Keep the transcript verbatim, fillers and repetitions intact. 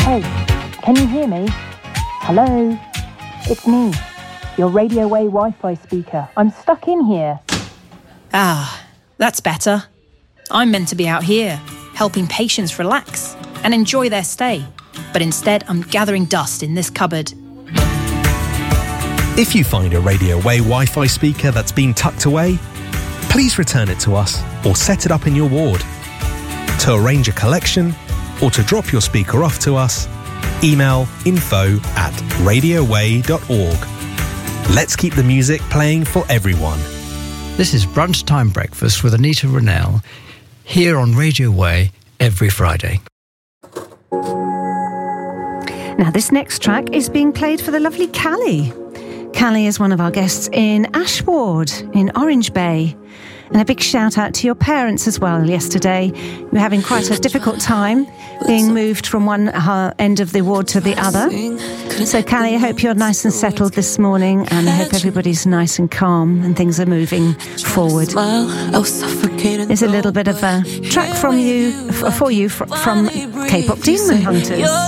Hey, can you hear me? Hello? It's me, your Radio Way Wi-Fi speaker. I'm stuck in here. Ah, that's better. I'm meant to be out here, helping patients relax and enjoy their stay. But instead, I'm gathering dust in this cupboard. If you find a Radio Way Wi-Fi speaker that's been tucked away, please return it to us or set it up in your ward. To arrange a collection or to drop your speaker off to us, email info at radioway dot org. Let's keep the music playing for everyone. This is Brunch Time Breakfast with Anita Rennell, here on Radio Way every Friday. Now, this next track is being played for the lovely Callie. Callie is one of our guests in Ashward, in Orange Bay. And a big shout out to your parents as well yesterday. You were having quite a difficult time being moved from one uh, end of the ward to the other. So, Callie, I hope you're nice and settled this morning, and I hope everybody's nice and calm and things are moving forward. There's a little bit of a track from you, for you from K-pop Demon Hunters.